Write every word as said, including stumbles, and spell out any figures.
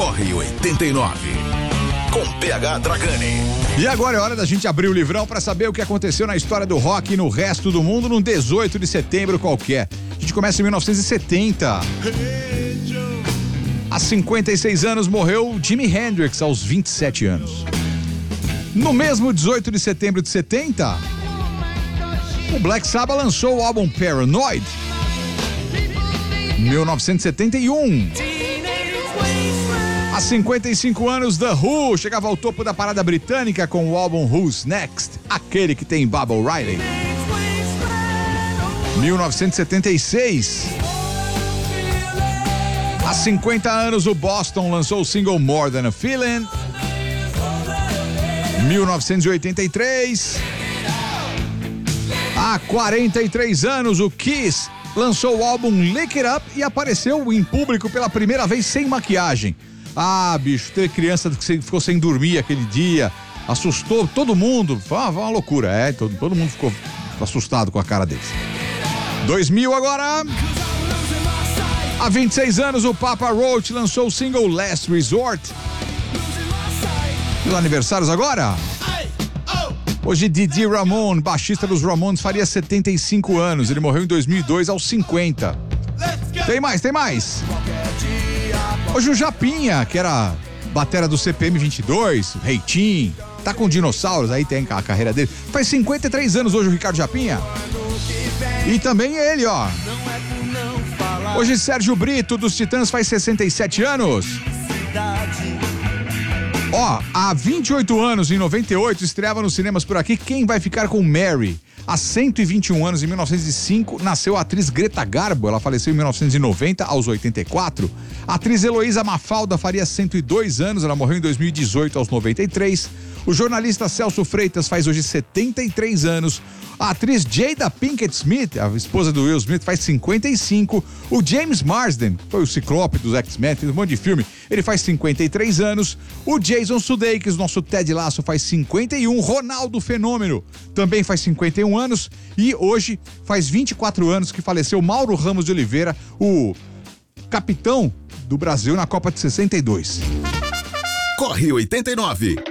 Corre oitenta e nove, com P H Dragani. E agora é hora da gente abrir o livrão para saber o que aconteceu na história do rock e no resto do mundo num dezoito de setembro qualquer. A gente começa em mil novecentos e setenta. Há cinquenta e seis anos morreu Jimi Hendrix, aos vinte e sete anos. No mesmo dezoito de setembro de setenta, o Black Sabbath lançou o álbum Paranoid. mil novecentos e setenta e um. Há cinquenta e cinco anos, The Who chegava ao topo da parada britânica com o álbum Who's Next, aquele que tem Baba O'Reilly. mil novecentos e setenta e seis. Há cinquenta anos, o Boston lançou o single More Than a Feeling. mil novecentos e oitenta e três. Há quarenta e três anos, o Kiss lançou o álbum Lick It Up e apareceu em público pela primeira vez sem maquiagem. Ah, bicho, teve criança que ficou sem dormir aquele dia, assustou todo mundo, foi uma, foi uma loucura, é, todo, todo mundo ficou assustado com a cara deles. dois mil agora. Há vinte e seis anos, o Papa Roach lançou o single Last Resort. E os aniversários agora? Hoje, Didi Ramone, baixista dos Ramones, faria setenta e cinco anos. Ele morreu em dois mil e dois, aos cinquenta. Tem mais, tem mais. Hoje o Japinha, que era batera do C P M vinte e dois, Reitinho, tá com dinossauros, aí tem a carreira dele. Faz cinquenta e três anos hoje o Ricardo Japinha. E também ele, ó. Hoje Sérgio Brito, dos Titãs, faz sessenta e sete anos. Ó, há vinte e oito anos, em noventa e oito, estreava nos cinemas por aqui Quem Vai Ficar com Mary. Há cento e vinte e um anos, em mil novecentos e cinco, nasceu a atriz Greta Garbo. Ela faleceu em mil novecentos e noventa, aos oitenta e quatro. A atriz Heloísa Mafalda faria cento e dois anos. Ela morreu em dois mil e dezoito, aos noventa e três. O jornalista Celso Freitas faz hoje setenta e três anos. A atriz Jada Pinkett Smith, a esposa do Will Smith, faz cinquenta e cinco. O James Marsden, foi o Ciclope dos X-Men, fez um monte de filme, ele faz cinquenta e três anos. O Jason Sudeikis, nosso Ted Lasso, faz cinquenta e um. Ronaldo Fenômeno também faz cinquenta e um anos. E hoje faz vinte e quatro anos que faleceu Mauro Ramos de Oliveira, o capitão do Brasil na Copa de sessenta e dois. Corre oitenta e nove.